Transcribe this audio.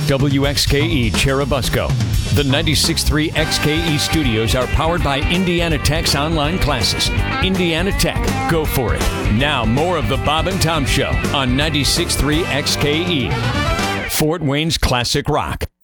WXKE Cherubusco. The 96.3 XKE studios are powered by Indiana Tech's online classes. Indiana Tech, go for it. Now more of the Bob and Tom Show on 96.3 XKE. Fort Wayne's Classic Rock.